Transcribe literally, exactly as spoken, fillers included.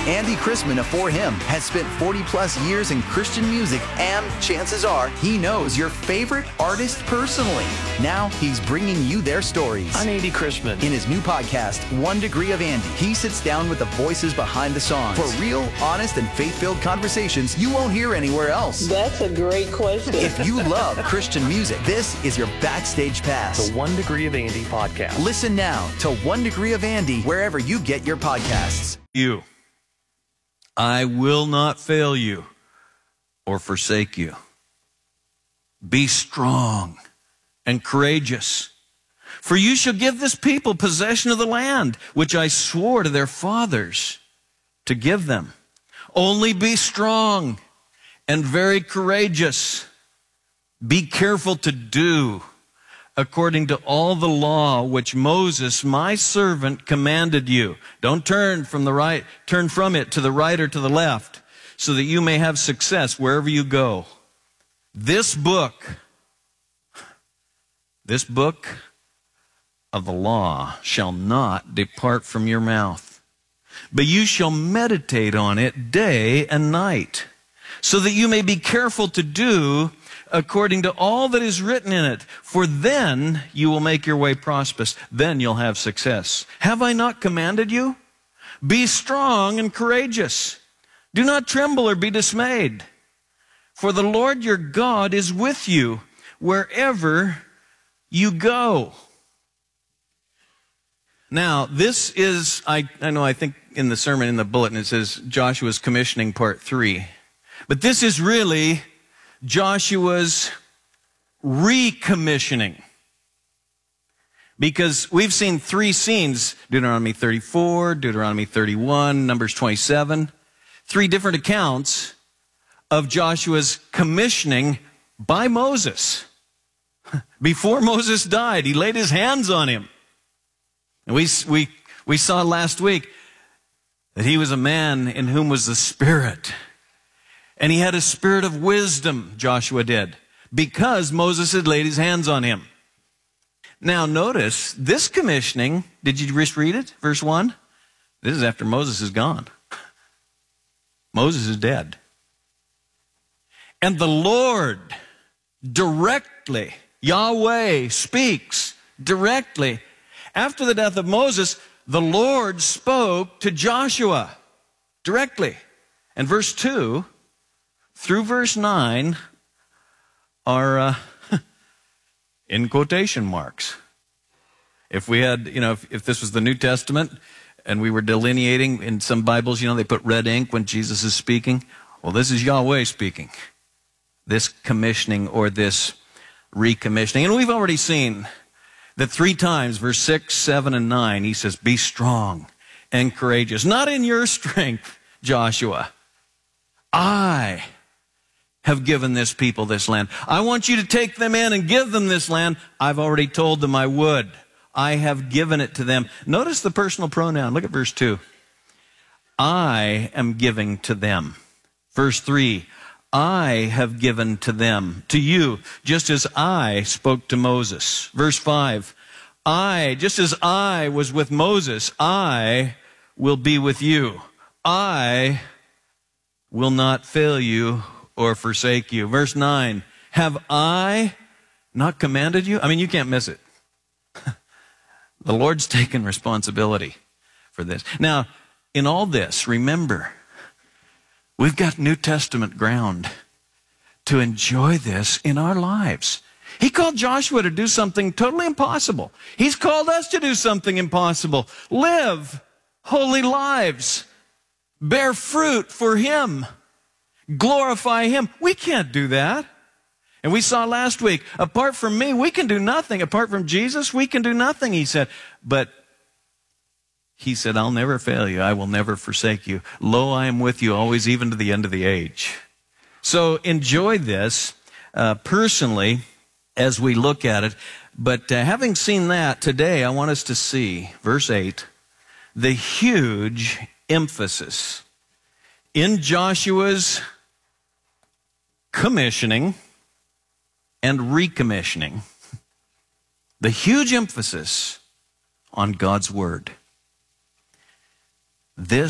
Andy Chrisman of For Him has spent forty plus years in Christian music, and chances are he knows your favorite artist personally. Now he's bringing you their stories. I'm Andy Chrisman. In his new podcast, One Degree of Andy, he sits down with the voices behind the songs for real, honest, and faith-filled conversations you won't hear anywhere else. That's a great question. If you love Christian music, this is your backstage pass. The One Degree of Andy podcast. Listen now to One Degree of Andy wherever you get your podcasts. You. I will not fail you or forsake you. Be strong and courageous, for you shall give this people possession of the land, which I swore to their fathers to give them. Only be strong and very courageous. Be careful to do according to all the law which Moses, my servant, commanded you. Don't turn from the right, turn from it to the right or to the left, so that you may have success wherever you go. This book, this book of the law shall not depart from your mouth, but you shall meditate on it day and night, so that you may be careful to do according to all that is written in it. For then you will make your way prosperous. Then you'll have success. Have I not commanded you? Be strong and courageous. Do not tremble or be dismayed. For the Lord your God is with you wherever you go. Now, this is, I, I know, I think in the sermon, in the bulletin, it says Joshua's commissioning part three. But this is really Joshua's recommissioning. Because we've seen three scenes, Deuteronomy thirty-four, Deuteronomy thirty-one, Numbers twenty-seven, three different accounts of Joshua's commissioning by Moses. Before Moses died, he laid his hands on him. And we, we, we saw last week that he was a man in whom was the Spirit. And he had a spirit of wisdom, Joshua did, because Moses had laid his hands on him. Now notice, this commissioning, did you just read it? Verse one? This is after Moses is gone. Moses is dead. And the Lord directly, Yahweh speaks directly. After the death of Moses, the Lord spoke to Joshua directly. And verse two through verse nine are uh, in quotation marks. If we had, you know, if, if this was the New Testament and we were delineating in some Bibles, you know, they put red ink when Jesus is speaking. Well, this is Yahweh speaking. This commissioning or this recommissioning. And we've already seen that three times, verse six, seven, and nine, he says, be strong and courageous. Not in your strength, Joshua. I have given this people this land. I want you to take them in and give them this land. I've already told them I would. I have given it to them. Notice the personal pronoun. Look at verse two. I am giving to them. Verse three. I have given to them, to you, just as I spoke to Moses. Verse five. I, just as I was with Moses, I will be with you. I will not fail you or forsake you. Verse nine, have I not commanded you? I mean, you can't miss it. The Lord's taken responsibility for this. Now, in all this, remember, we've got New Testament ground to enjoy this in our lives. He called Joshua to do something totally impossible. He's called us to do something impossible. Live holy lives. Bear fruit for Him. Glorify Him. We can't do that. And we saw last week, apart from me, we can do nothing. Apart from Jesus, we can do nothing, He said. But He said, I'll never fail you. I will never forsake you. Lo, I am with you always, even to the end of the age. So enjoy this uh, personally as we look at it. But uh, having seen that, today I want us to see, verse eight, the huge emphasis in Joshua's commissioning and recommissioning, the huge emphasis on God's Word. This